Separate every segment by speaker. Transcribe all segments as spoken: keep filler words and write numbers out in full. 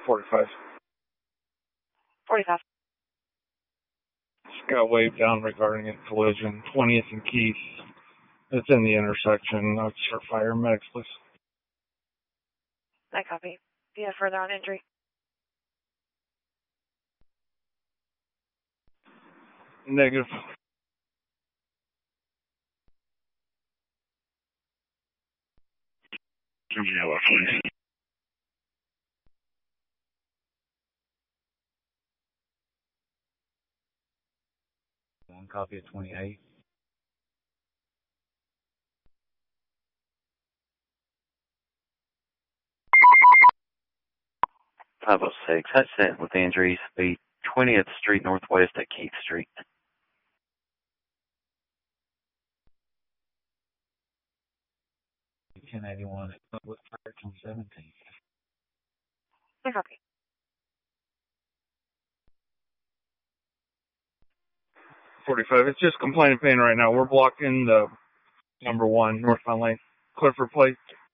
Speaker 1: forty-five.
Speaker 2: forty-five.
Speaker 1: Just got waved down regarding a collision. twentieth and Keith. It's in the intersection. I'll start fire medics, please.
Speaker 2: I copy. Do you have further on injury?
Speaker 1: Negative. Yellow, please.
Speaker 3: One copy at twenty-eight.
Speaker 4: five oh six, that's it with injuries. Be twentieth Street Northwest at Keith Street.
Speaker 3: ten eighty-one with thirteen seventeen.
Speaker 2: I copy.
Speaker 1: forty-five. It's just complaining pain right now. We're blocking the number one northbound lane. Clifford Place.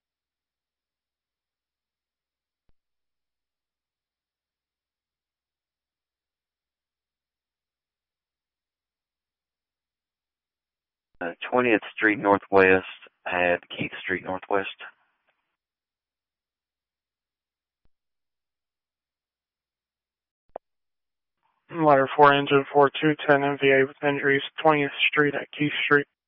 Speaker 4: Uh, twentieth Street Northwest at Keith Street Northwest.
Speaker 5: Ladder four, engine four two ten M V A with injuries, twentieth Street at Keith Street.